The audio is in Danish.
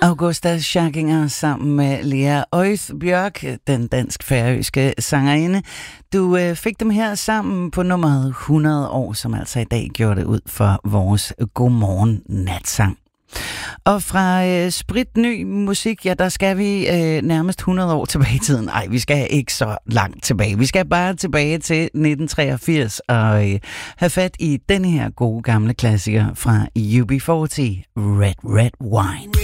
Augusta Scharkinger sammen med Lea Øyth-Bjørk, den dansk-færøske sangerinde. Du fik dem her sammen på nummeret 100 år, som altså i dag gjorde det ud for vores Godmorgen Natsang. Og fra spritny musik, ja, der skal vi nærmest 100 år tilbage i tiden. Nej, vi skal ikke så langt tilbage. Vi skal bare tilbage til 1983 og have fat i denne her gode gamle klassiker fra UB40, Red Red Wine.